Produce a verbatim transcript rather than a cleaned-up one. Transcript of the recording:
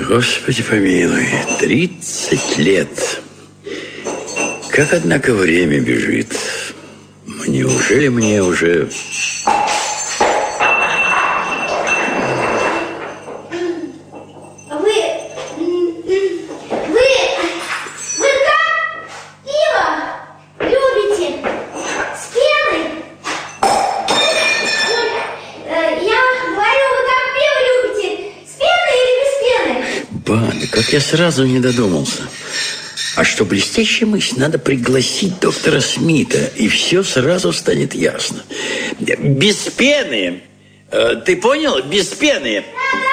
Господи помилуй, тридцать лет. Как, однако, время бежит. Неужели мне уже... Как я сразу не додумался. А что блестящая мысль, надо пригласить доктора Смита, и все сразу станет ясно. Без пены. Ты понял? Без пены. Да,